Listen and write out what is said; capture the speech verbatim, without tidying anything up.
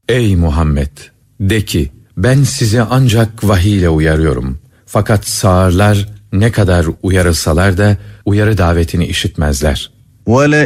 Ey Muhammed! De ki, ben sizi ancak vahiy ile uyarıyorum. Fakat sağırlar ne kadar uyarılsalar da uyarı davetini işitmezler. وَلَئِنْ